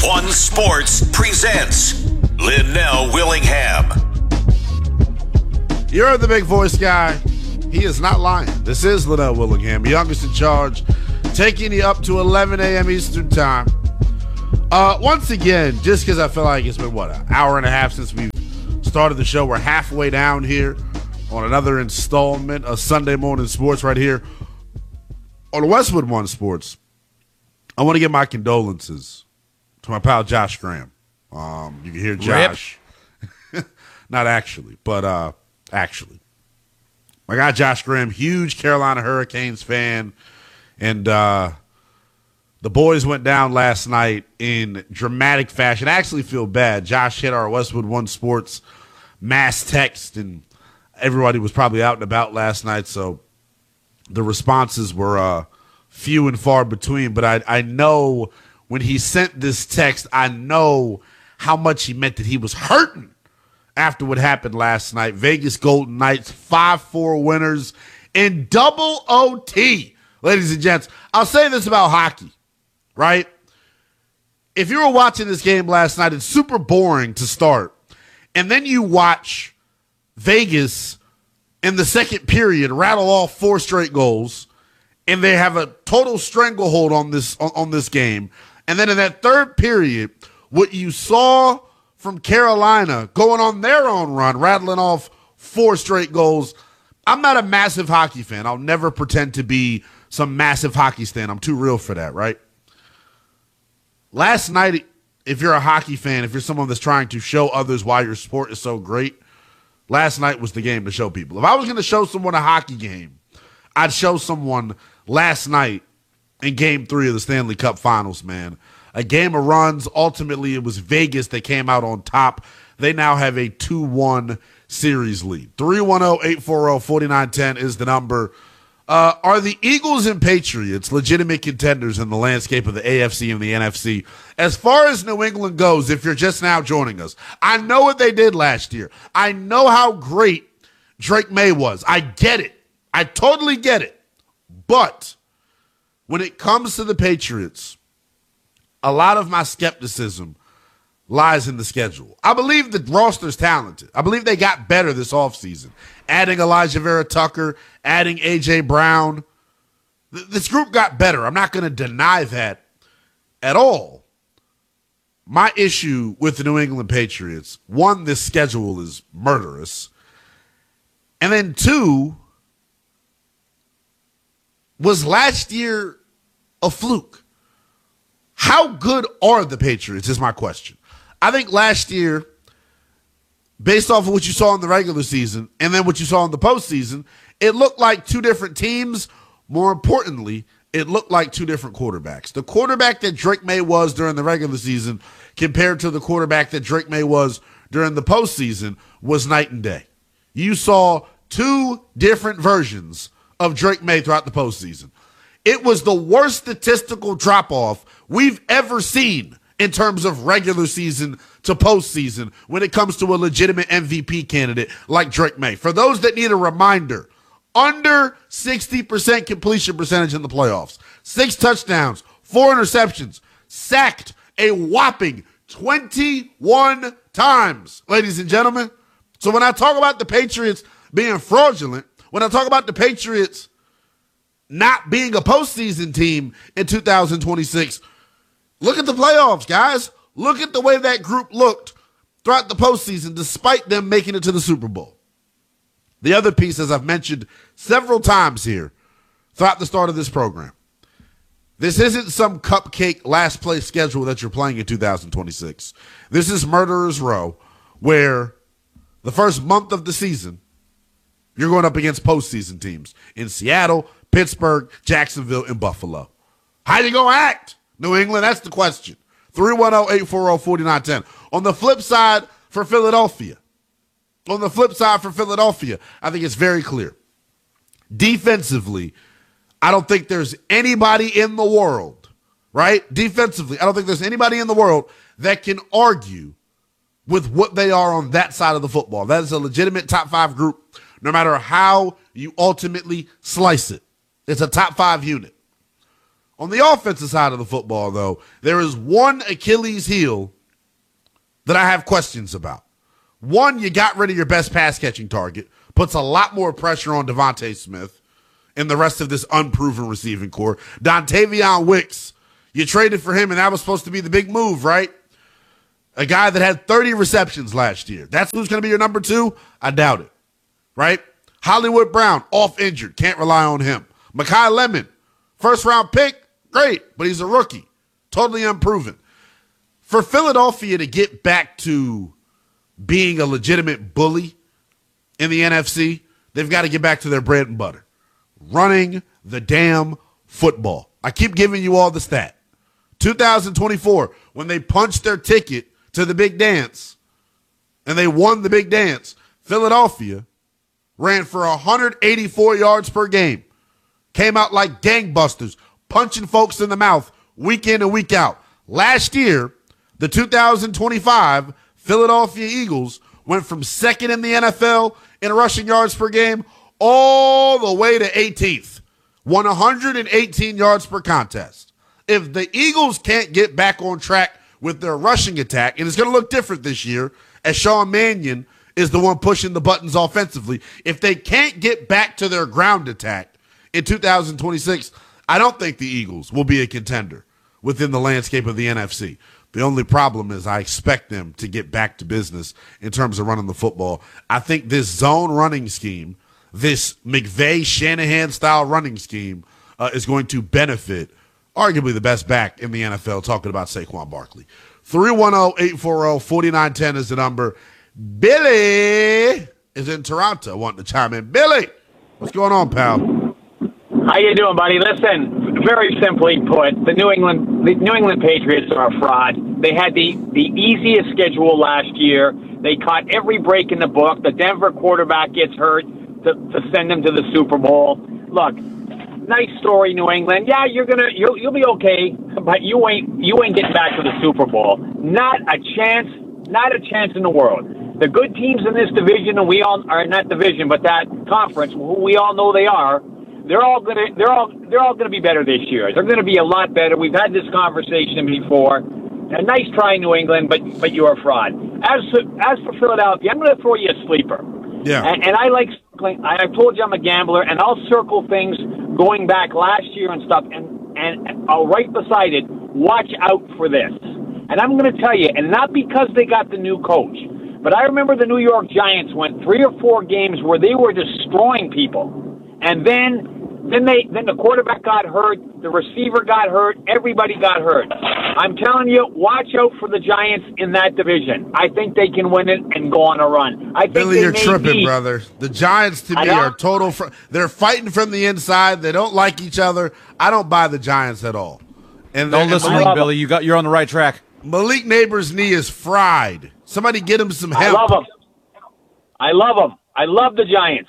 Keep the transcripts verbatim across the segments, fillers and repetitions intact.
One Sports presents Linnell Willingham. You're the big voice guy. He is not lying. This is Linnell Willingham, youngest in charge, taking you up to eleven a.m. Eastern time. Uh, once again, just because I feel like it's been, what, an hour and a half since we started the show. We're halfway down here on another installment of Sunday Morning Sports right here on Westwood One Sports. I want to give my condolences to my pal Josh Graham. Um, you can hear Josh. Not actually, but uh, actually. My guy Josh Graham, huge Carolina Hurricanes fan. And uh, the boys went down last night in dramatic fashion. I actually feel bad. Josh hit our Westwood One Sports mass text, and everybody was probably out and about last night, so the responses were uh, few and far between. But I, I know when he sent this text, I know how much he meant that he was hurting after what happened last night. Vegas Golden Knights, five four winners in double O T. Ladies and gents, I'll say this about hockey, right? If you were watching this game last night, it's super boring to start. And then you watch Vegas in the second period rattle off four straight goals, and they have a total stranglehold on this on, on this game. And then in that third period, what you saw from Carolina going on their own run, rattling off four straight goals. I'm not a massive hockey fan. I'll never pretend to be some massive hockey fan. I'm too real for that, right? Last night, if you're a hockey fan, if you're someone that's trying to show others why your sport is so great, last night was the game to show people. If I was going to show someone a hockey game, I'd show someone last night in game three of the Stanley Cup Finals, man. A game of runs. Ultimately, it was Vegas that came out on top. They now have a two one series lead. three one zero, eight four zero, four nine one zero is the number. Uh, are the Eagles and Patriots legitimate contenders in the landscape of the A F C and the N F C? As far as New England goes, if you're just now joining us, I know what they did last year. I know how great Drake May was. I get it. I totally get it. But when it comes to the Patriots, a lot of my skepticism lies in the schedule. I believe the roster's talented. I believe they got better this offseason. Adding Elijah Vera Tucker, adding A J Brown. Th- this group got better. I'm not going to deny that at all. My issue with the New England Patriots, one, this schedule is murderous. And then two, was last year a fluke? How good are the Patriots is my question. I think last year, based off of what you saw in the regular season and then what you saw in the postseason, it looked like two different teams. More importantly, it looked like two different quarterbacks. The quarterback that Drake May was during the regular season compared to the quarterback that Drake May was during the postseason was night and day. You saw two different versions of Drake May throughout the postseason. It was the worst statistical drop-off we've ever seen in terms of regular season to postseason when it comes to a legitimate M V P candidate like Drake May. For those that need a reminder, under sixty percent completion percentage in the playoffs, six touchdowns, four interceptions, sacked a whopping twenty-one times, ladies and gentlemen. So when I talk about the Patriots being fraudulent, when I talk about the Patriots not being a postseason team in two thousand twenty-six, look at the playoffs, guys. Look at the way that group looked throughout the postseason, despite them making it to the Super Bowl. The other piece, as I've mentioned several times here throughout the start of this program, this isn't some cupcake last place schedule that you're playing in two thousand twenty-six. This is Murderer's Row, where the first month of the season, you're going up against postseason teams in Seattle, Pittsburgh, Jacksonville, and Buffalo. How you going to act, New England? That's the question. three one zero, eight four zero, four nine one zero. On the flip side for Philadelphia, on the flip side for Philadelphia, I think it's very clear. Defensively, I don't think there's anybody in the world, right? Defensively, I don't think there's anybody in the world that can argue with what they are on that side of the football. That is a legitimate top five group, no matter how you ultimately slice it. It's a top five unit. On the offensive side of the football, though, there is one Achilles heel that I have questions about. One, you got rid of your best pass-catching target, puts a lot more pressure on Devontae Smith and the rest of this unproven receiving core. Dontavion Wicks, you traded for him, and that was supposed to be the big move, right? A guy that had thirty receptions last year. That's who's going to be your number two? I doubt it, right? Hollywood Brown, off injured. Can't rely on him. Mekhi Lemon, first-round pick, great, but he's a rookie. Totally unproven. For Philadelphia to get back to being a legitimate bully in the N F C, they've got to get back to their bread and butter. Running the damn football. I keep giving you all the stat. two thousand twenty-four, when they punched their ticket to the big dance and they won the big dance, Philadelphia ran for one hundred eighty-four yards per game. Came out like gangbusters, punching folks in the mouth week in and week out. Last year, the two thousand twenty-five Philadelphia Eagles went from second in the N F L in rushing yards per game all the way to eighteenth. one hundred eighteen yards per contest. If the Eagles can't get back on track with their rushing attack, and it's going to look different this year as Sean Mannion is the one pushing the buttons offensively, if they can't get back to their ground attack in two thousand twenty-six, I don't think the Eagles will be a contender within the landscape of the N F C. The only problem is I expect them to get back to business in terms of running the football. I think this zone running scheme, this McVay-Shanahan-style running scheme, uh, is going to benefit arguably the best back in the N F L, talking about Saquon Barkley. three one zero, eight four zero, four nine one zero is the number. Billy is in Toronto wanting to chime in. Billy, what's going on, pal? How you doing, buddy? Listen, very simply put, the New England the New England Patriots are a fraud. They had the, the easiest schedule last year. They caught every break in the book. The Denver quarterback gets hurt to, to send them to the Super Bowl. Look, nice story, New England. Yeah, you're gonna you'll you'll be okay, but you ain't you ain't getting back to the Super Bowl. Not a chance. Not a chance in the world. The good teams in this division, and we all are not division, but that conference, who we all know they are. They're all gonna they're all they're all gonna be better this year. They're gonna be a lot better. We've had this conversation before. A nice try, New England, but but you're a fraud. As for, as for Philadelphia, I'm gonna throw you a sleeper. Yeah. And, and I like I told you I'm a gambler, and I'll circle things going back last year and stuff, and and I'll right beside it. Watch out for this. And I'm gonna tell you, and not because they got the new coach, but I remember the New York Giants went three or four games where they were destroying people, and then. Then they, then the quarterback got hurt, the receiver got hurt, everybody got hurt. I'm telling you, watch out for the Giants in that division. I think they can win it and go on a run. I think Billy, they you're may tripping, be, brother. The Giants to me know. are total. Fr- they're fighting from the inside. They don't like each other. I don't buy the Giants at all. And Don't and listen to Malik, him, Billy. You got you're on the right track. Malik Neighbors' knee is fried. Somebody get him some I help. love them. I love them. I love the Giants.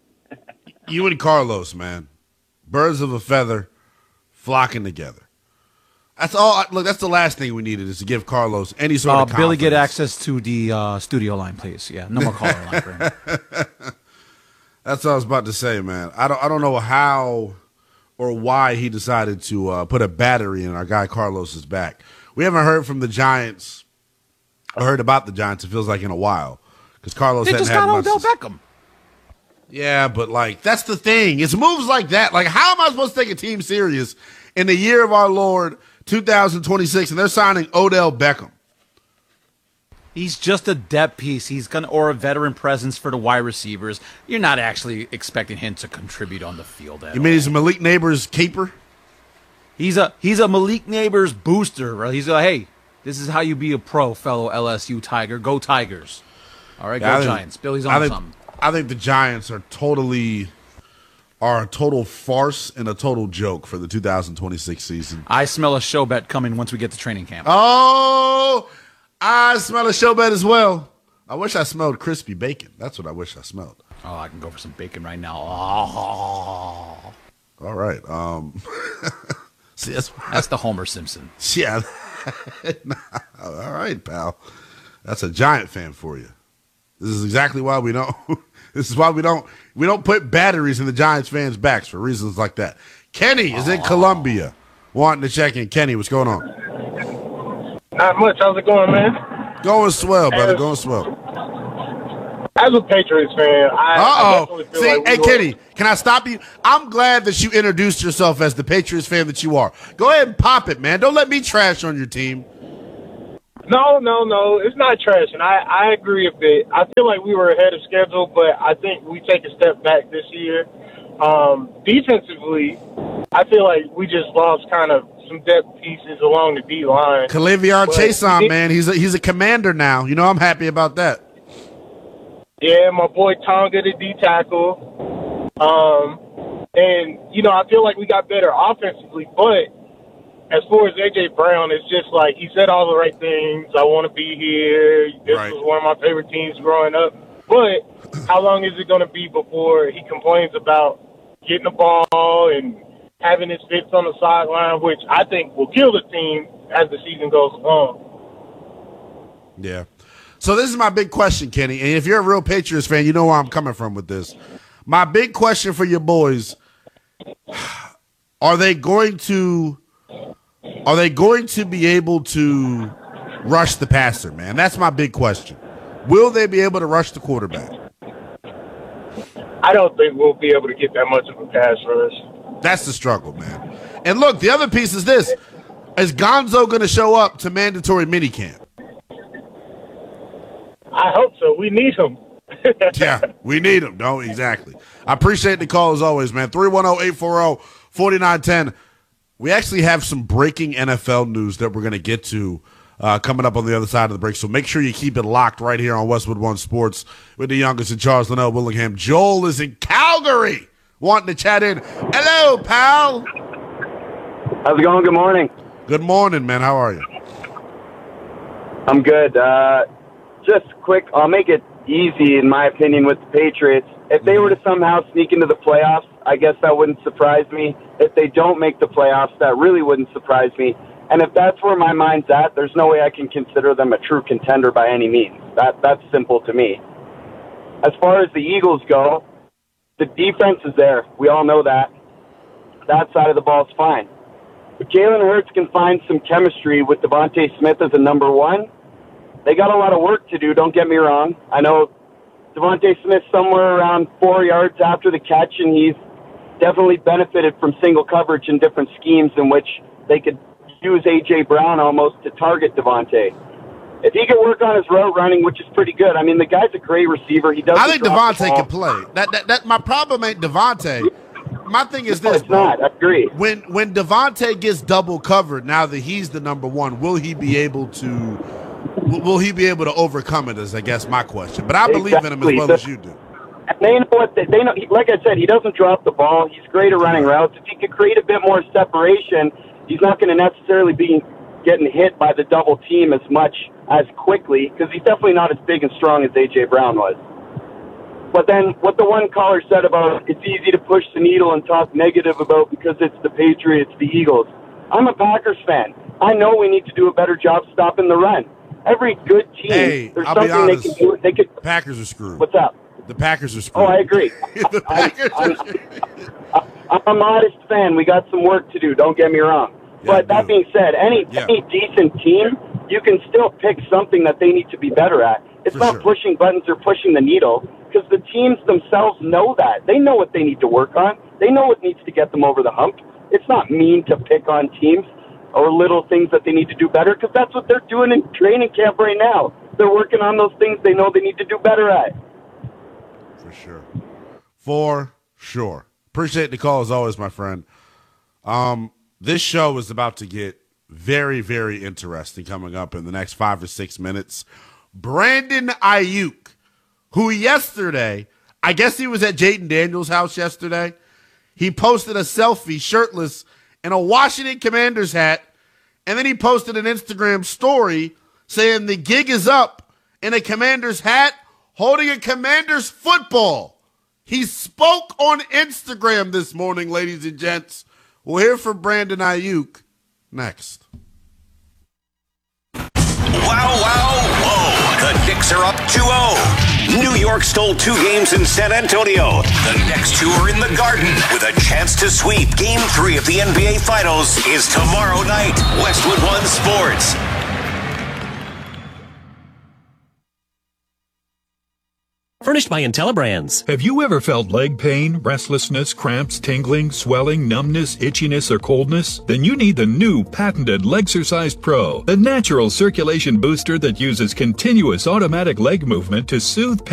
You and Carlos, man. Birds of a feather flocking together. That's all. Look, that's the last thing we needed is to give Carlos any sort Uh, of confidence. Billy, get access to the uh, studio line, please. Yeah, no more caller line for him. That's what I was about to say, man. I don't. I don't know how or why he decided to uh, put a battery in our guy Carlos's back. We haven't heard from the Giants. I heard about the Giants. It feels like in a while because Carlos They hadn't just had got much. Odell to- Beckham. Yeah, but like that's the thing. It's moves like that. Like, how am I supposed to take a team serious in the year of our Lord two thousand twenty-six, and they're signing Odell Beckham? He's just a depth piece. He's gonna or a veteran presence for the wide receivers. You're not actually expecting him to contribute on the field at You all. mean he's Malik Neighbors' caper? He's a he's a Malik Neighbors booster. Right? He's a hey, this is how you be a pro, fellow L S U Tiger. Go Tigers! All right, Yeah, I go think- Giants. Billy's I on think, something. I think the Giants are totally are a total farce and a total joke for the two thousand twenty-six season. I smell a show bet coming once we get to training camp. Oh, I smell a show bet as well. I wish I smelled crispy bacon. That's what I wish I smelled. Oh, I can go for some bacon right now. Oh, All right. Um, see, that's, that's the Homer Simpson. yeah. All right, pal. That's a Giant fan for you. This is exactly why we don't. This is why we don't. We don't put batteries in the Giants fans' backs for reasons like that. Kenny is in Columbia. wanting to check in. Kenny, what's going on? Not much. How's it going, man? Going swell, brother. Going swell. As a Patriots fan, I, I Uh-oh. definitely feel See, like hey, we Kenny, can I stop you? I'm glad that you introduced yourself as the Patriots fan that you are. Go ahead and pop it, man. Don't let me trash on your team. No, no, no. It's not trash, and I, I agree a bit. I feel like we were ahead of schedule, but I think we take a step back this year. Um, defensively, I feel like we just lost kind of some depth pieces along the D-line. K'Lavon But Chaisson, he- man, he's a, he's a commander now. You know, I'm happy about that. Yeah, my boy Tonga, the D-tackle. Um, and, you know, I feel like we got better offensively, but as far as A J. Brown, it's just like he said all the right things. I want to be here. This Right. was one of my favorite teams growing up. But how long is it going to be before he complains about getting the ball and having his fits on the sideline, which I think will kill the team as the season goes along? Yeah. So this is my big question, Kenny. And if you're a real Patriots fan, you know where I'm coming from with this. My big question for your boys, are they going to are they going to be able to rush the passer, man? That's my big question. Will they be able to rush the quarterback? I don't think we'll be able to get that much of a pass rush. That's the struggle, man. And look, the other piece is this. Is Gonzo going to show up to mandatory minicamp? I hope so. We need him. Yeah, we need him. No, exactly. I appreciate the call as always, man. three one zero, eight four zero, four nine one zero. We actually have some breaking N F L news that we're going to get to uh, coming up on the other side of the break. So make sure you keep it locked right here on Westwood One Sports with the youngest and Charles Linnell Willingham. Joel is in Calgary wanting to chat in. Hello, pal. How's it going? Good morning. Good morning, man. How are you? I'm good. Uh, just quick, I'll make it easy, in my opinion, with the Patriots. If they were to somehow sneak into the playoffs, I guess that wouldn't surprise me. If they don't make the playoffs, that really wouldn't surprise me. And if that's where my mind's at, there's no way I can consider them a true contender by any means. That That's simple to me. As far as the Eagles go, the defense is there. We all know that. That side of the ball is fine. If Jalen Hurts can find some chemistry with Devontae Smith as a number one, they got a lot of work to do, don't get me wrong. I know Devontae Smith's somewhere around four yards after the catch, and he's definitely benefited from single coverage in different schemes in which they could use A J. Brown almost to target Devontae. If he can work on his route running, which is pretty good. I mean, the guy's a great receiver. He doesn't I think drop the Devontae ball. can play. That, that that my problem ain't Devontae. My thing is No, this, it's bro. not. I agree. When when Devontae gets double covered, now that he's the number one, will he be able to? Will will he be able to overcome it? Is I guess my question. But I believe in him as Exactly. well The- as you do. And they know what they, they know. He, like I said, he doesn't drop the ball. He's great at running routes. If he could create a bit more separation, he's not going to necessarily be getting hit by the double team as much as quickly because he's definitely not as big and strong as A J. Brown was. But then what the one caller said about it's easy to push the needle and talk negative about because it's the Patriots, the Eagles. I'm a Packers fan. I know we need to do a better job stopping the run. Every good team, Hey, there's I'll be something they honest. can do. They could. The Packers are screwed. What's up? The Packers are Oh, screwed. I agree. the I- Packers I'm, are screwed. I'm a modest fan. We got some work to do. Don't get me wrong. Yeah, but that dude. being said, any Yeah. any decent team, you can still pick something that they need to be better at. It's For not sure. pushing buttons or pushing the needle because the teams themselves know that. They know what they need to work on. They know what needs to get them over the hump. It's not mean to pick on teams or little things that they need to do better because that's what they're doing in training camp right now. They're working on those things they know they need to do better at. For sure. For sure. Appreciate the call as always, my friend. Um, this show is about to get very, very interesting coming up in the next five or six minutes. Brandon Ayuk, who yesterday, I guess he was at Jaden Daniels' house yesterday. He posted a selfie shirtless in a Washington Commanders hat, and then he posted an Instagram story saying the gig is up in a Commanders hat holding a Commanders football. He spoke on Instagram this morning, ladies and gents. We'll hear from Brandon Ayuk next. Wow, wow, whoa. The Knicks are up two oh. New York stole two games in San Antonio. The next two are in the Garden with a chance to sweep. Game three of the N B A Finals is tomorrow night. Westwood One Sports. Furnished by IntelliBrands. Have you ever felt leg pain, restlessness, cramps, tingling, swelling, numbness, itchiness, or coldness? Then you need the new patented Legsercise Pro, the natural circulation booster that uses continuous automatic leg movement to soothe pain.